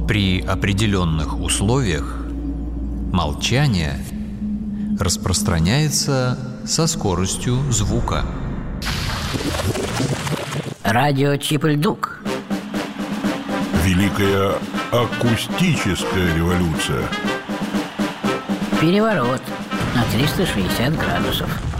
при определенных условиях молчание распространяется со скоростью звука. Радио Чип-Ль-Дук. Великая акустическая революция. Переворот на 360 градусов.